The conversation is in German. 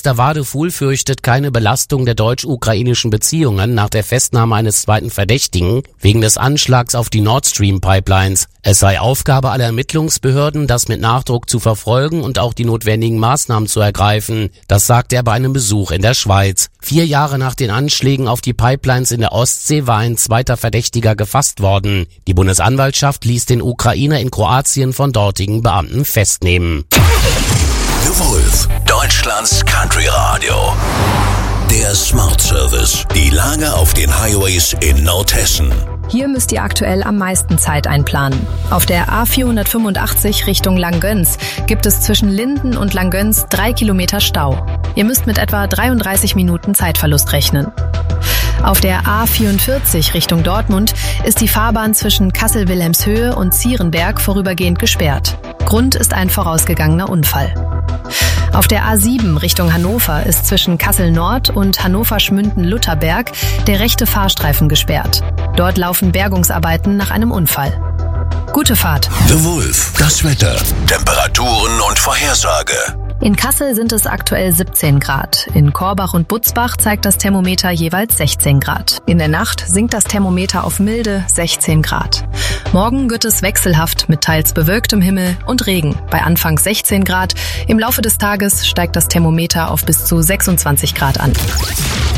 Westerwade-Fuhl fürchtet keine Belastung der deutsch-ukrainischen Beziehungen nach der Festnahme eines zweiten Verdächtigen wegen des Anschlags auf die Nord Stream Pipelines. Es sei Aufgabe aller Ermittlungsbehörden, das mit Nachdruck zu verfolgen und auch die notwendigen Maßnahmen zu ergreifen. Das sagte er bei einem Besuch in der Schweiz. 4 Jahre nach den Anschlägen auf die Pipelines in der Ostsee war ein zweiter Verdächtiger gefasst worden. Die Bundesanwaltschaft ließ den Ukrainer in Kroatien von dortigen Beamten festnehmen. The Wolf, Deutschlands Country Radio. Der Smart Service. Die Lage auf den Highways in Nordhessen. Hier müsst ihr aktuell am meisten Zeit einplanen. Auf der A485 Richtung Langgöns gibt es zwischen Linden und Langgöns 3 Kilometer Stau. Ihr müsst mit etwa 33 Minuten Zeitverlust rechnen. Auf der A44 Richtung Dortmund ist die Fahrbahn zwischen Kassel-Wilhelmshöhe und Zierenberg vorübergehend gesperrt. Grund ist ein vorausgegangener Unfall. Auf der A7 Richtung Hannover ist zwischen Kassel-Nord und Hannover-Schmünden-Lutherberg der rechte Fahrstreifen gesperrt. Dort laufen Bergungsarbeiten nach einem Unfall. Gute Fahrt. The Wolf, das Wetter, Temperaturen und Vorhersage. In Kassel sind es aktuell 17 Grad. In Korbach und Butzbach zeigt das Thermometer jeweils 16 Grad. In der Nacht sinkt das Thermometer auf milde 16 Grad. Morgen wird es wechselhaft mit teils bewölktem Himmel und Regen bei anfangs 16 Grad. Im Laufe des Tages steigt das Thermometer auf bis zu 26 Grad an.